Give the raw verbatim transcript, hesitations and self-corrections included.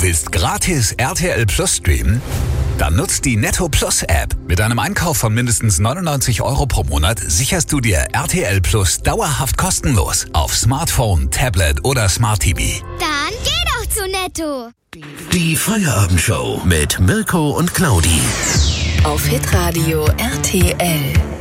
willst gratis R T L Plus streamen? Dann nutzt die Netto Plus App. Mit einem Einkauf von mindestens neunundneunzig Euro pro Monat sicherst du dir R T L Plus dauerhaft kostenlos auf Smartphone, Tablet oder Smart T V. Dann geh doch zu Netto. Die Feierabendshow mit Mirko und Claudi. Auf Hitradio R T L.